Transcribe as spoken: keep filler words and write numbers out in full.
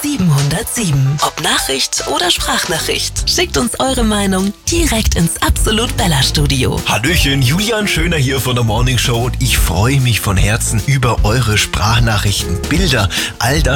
siebenhundertsieben. Ob Nachricht oder Sprachnachricht, schickt uns eure Meinung direkt ins Absolut Bella Studio. Hallöchen, Julian Schöner hier von der Morning Show und ich freue mich von Herzen über eure Sprachnachrichten, Bilder, all das